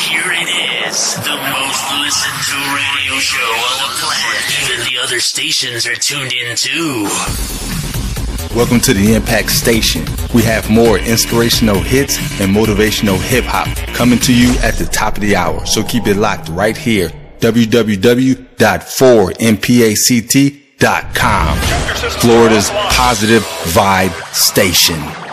Here it is, the most listened to radio show on the planet. Even the other stations are tuned in too. Welcome to the Impact Station. We have more inspirational hits and motivational hip-hop coming to you at the top of the hour. So keep it locked right here. www.4mpact.com. Florida's positive vibe station.